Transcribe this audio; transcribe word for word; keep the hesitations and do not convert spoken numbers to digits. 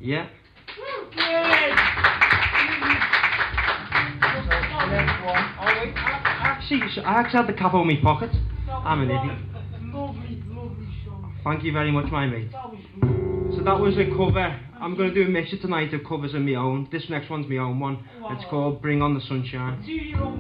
Yeah. Yes. Oh wait, I actually, I actually had the cap on my pocket. I'm an idiot. Lovely, lovely song. Thank you very much, my mate. That was good. So that was a cover. I'm going to do a mixture tonight of covers of my own. This next one's my own one. It's called Bring On The Sunshine. Do your own